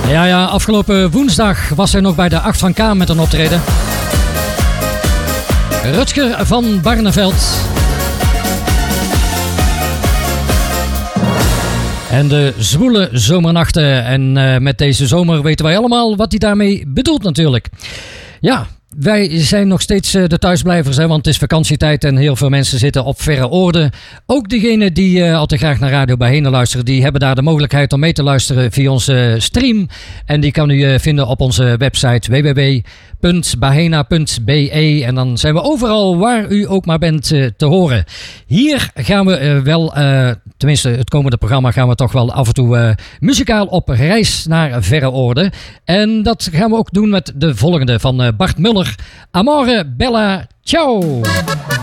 Ja, afgelopen woensdag was hij nog bij de 8 van K met een optreden. Rutger van Barneveld. En de zwoele zomernachten. En met deze zomer weten wij allemaal wat hij daarmee bedoelt natuurlijk. Ja, wij zijn nog steeds de thuisblijvers, hè, want het is vakantietijd en heel veel mensen zitten op verre oorden. Ook degenen die altijd graag naar Radio Bahena luisteren, die hebben daar de mogelijkheid om mee te luisteren via onze stream. En die kan u vinden op onze website www.bahena.be. En dan zijn we overal waar u ook maar bent te horen. Hier gaan we tenminste het komende programma gaan we toch wel af en toe muzikaal op reis naar verre oorden. En dat gaan we ook doen met de volgende van Bart Muller. Amore Bella, ciao!